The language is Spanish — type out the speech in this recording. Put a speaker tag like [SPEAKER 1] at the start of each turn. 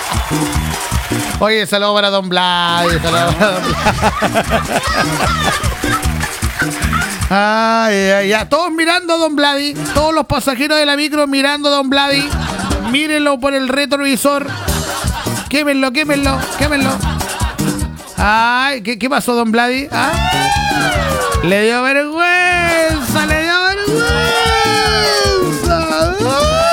[SPEAKER 1] Oye, saludos para Don Vladi. Saludos para Don Vladi. Ay, ya, todos mirando a Don Vladi. Todos los pasajeros de la micro mirando a Don Vladi. Mírenlo por el retrovisor. Quémenlo. Ay, ¿qué pasó, Don Vladi? ¿Ah? Le dio vergüenza.